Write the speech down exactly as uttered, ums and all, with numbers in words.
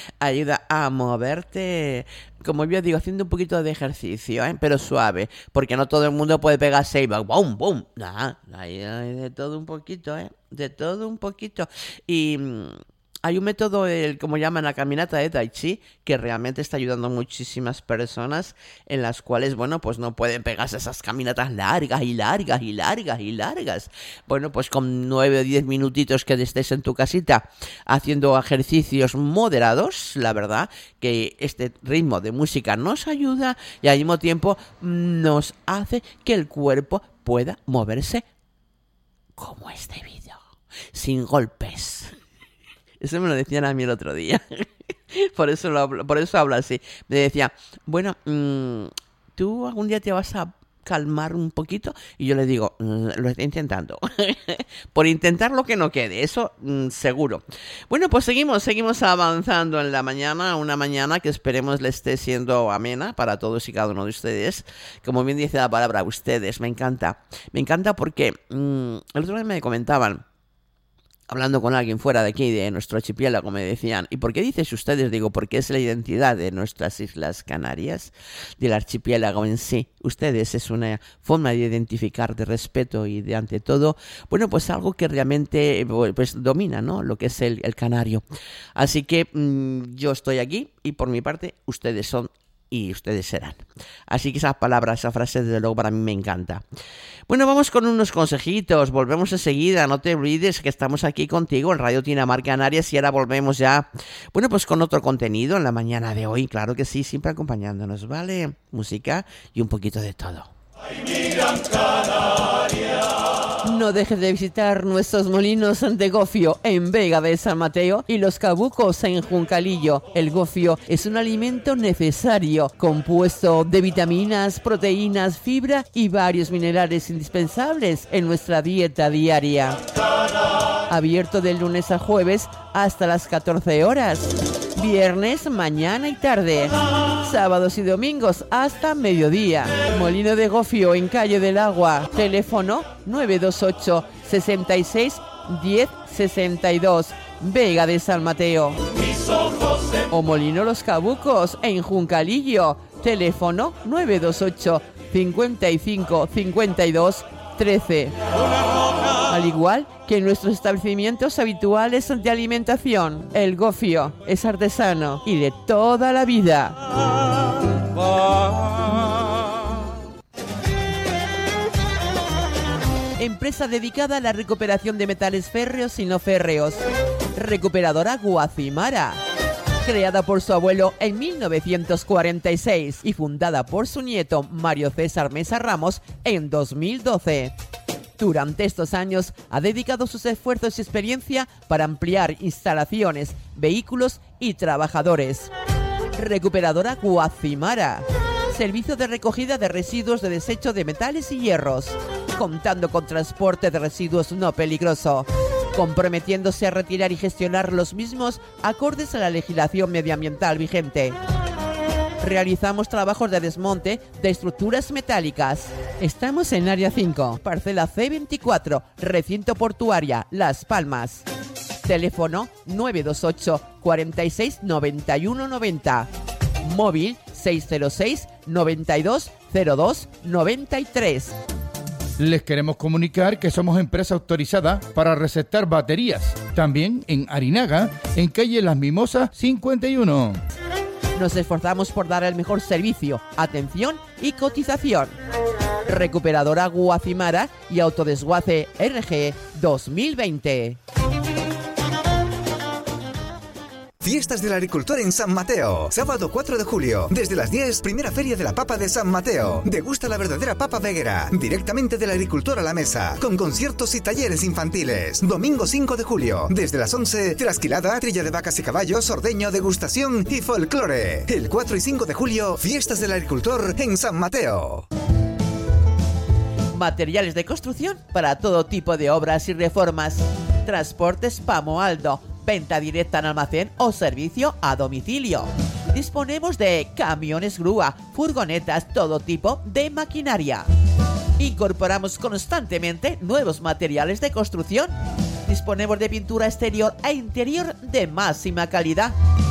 ayuda a moverte, como yo digo, haciendo un poquito de ejercicio, ¿eh? Pero suave, porque no todo el mundo puede pegarse y va, ¡bum, bum! Nah, hay, hay de todo un poquito, ¿eh? De todo un poquito. Y mmm, hay un método, el, como llaman la caminata de Tai Chi, que realmente está ayudando a muchísimas personas en las cuales, bueno, pues no pueden pegarse esas caminatas largas y largas y largas y largas. Bueno, pues con nueve o diez minutitos que estés en tu casita haciendo ejercicios moderados, la verdad que este ritmo de música nos ayuda y al mismo tiempo nos hace que el cuerpo pueda moverse como este vídeo, sin golpes. Eso me lo decían a mí el otro día. Por eso lo hablo, por eso hablo así. Me decía, bueno, mmm, ¿tú algún día te vas a calmar un poquito? Y yo le digo, mmm, lo estoy intentando. Por intentar lo que no quede, eso mmm, seguro. Bueno, pues seguimos, seguimos avanzando en la mañana. Una mañana que esperemos le esté siendo amena para todos y cada uno de ustedes. Como bien dice la palabra, ustedes, me encanta. Me encanta porque mmm, el otro día me comentaban, hablando con alguien fuera de aquí, de nuestro archipiélago, me decían, ¿y por qué dices ustedes? Digo, porque es la identidad de nuestras Islas Canarias, del archipiélago en sí. Ustedes es una forma de identificar, de respeto y de, ante todo, bueno, pues algo que realmente pues domina, ¿no? Lo que es el, el canario. Así que mmm, yo estoy aquí y por mi parte, ustedes son y ustedes serán. Así que esas palabras, esa frase, desde luego para mí me encanta. Bueno, vamos con unos consejitos, volvemos enseguida, no te olvides que estamos aquí contigo en Radio Tinamar Canarias y ahora volvemos ya, bueno, pues con otro contenido en la mañana de hoy, claro que sí, siempre acompañándonos, ¿vale? Música y un poquito de todo. ¡Ay, mi gran Canaria! No dejes de visitar nuestros molinos de gofio en Vega de San Mateo y los cabucos en Juncalillo. El gofio es un alimento necesario, compuesto de vitaminas, proteínas, fibra y varios minerales indispensables en nuestra dieta diaria. Abierto de lunes a jueves hasta las catorce horas. Viernes, mañana y tarde. Sábados y domingos hasta mediodía. Molino de Gofio en Calle del Agua. Teléfono nueve dos ocho, sesenta y seis, diez sesenta y dos. Vega de San Mateo. O Molino Los Cabucos en Juncalillo. Teléfono nueve dos ocho, cincuenta y cinco, cincuenta y dos, trece. Al igual que en nuestros establecimientos habituales de alimentación, el gofio es artesano y de toda la vida. Empresa dedicada a la recuperación de metales férreos y no férreos. Recuperadora Guacimara. Creada por su abuelo en mil novecientos cuarenta y seis y fundada por su nieto Mario César Mesa Ramos en dos mil doce. Durante estos años ha dedicado sus esfuerzos y experiencia para ampliar instalaciones, vehículos y trabajadores. Recuperadora Guacimara. Servicio de recogida de residuos de desecho de metales y hierros, contando con transporte de residuos no peligroso, comprometiéndose a retirar y gestionar los mismos acordes a la legislación medioambiental vigente. Realizamos trabajos de desmonte de estructuras metálicas. Estamos en Área cinco, Parcela C veinticuatro, Recinto Portuaria, Las Palmas. Teléfono nueve dos ocho, cuarenta y seis, noventa y uno noventa. Móvil seis cero seis, noventa y dos, cero dos, noventa y tres. Les queremos comunicar que somos empresa autorizada para recetar baterías. También en Arinaga, en calle Las Mimosas cincuenta y uno. Nos esforzamos por dar el mejor servicio, atención y cotización. Recuperadora Guacimara y Autodesguace R G dos mil veinte. Fiestas del Agricultor en San Mateo. Sábado cuatro de julio. Desde las diez, primera feria de la papa de San Mateo. Degusta la verdadera papa veguera. Directamente del agricultor a la mesa. Con conciertos y talleres infantiles. Domingo cinco de julio. Desde las once, trasquilada, trilla de vacas y caballos, ordeño, degustación y folclore. El cuatro y cinco de julio, Fiestas del Agricultor en San Mateo. Materiales de construcción para todo tipo de obras y reformas. Transportes Pamoaldo. Venta directa en almacén o servicio a domicilio. Disponemos de camiones grúa, furgonetas, todo tipo de maquinaria. Incorporamos constantemente nuevos materiales de construcción. Disponemos de pintura exterior e interior de máxima calidad.